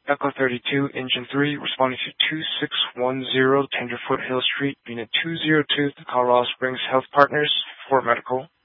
Echo 32, Engine 3, responding to 2610 Tenderfoot Hill Street, Unit 202, the Colorado Springs Health Partners, for medical.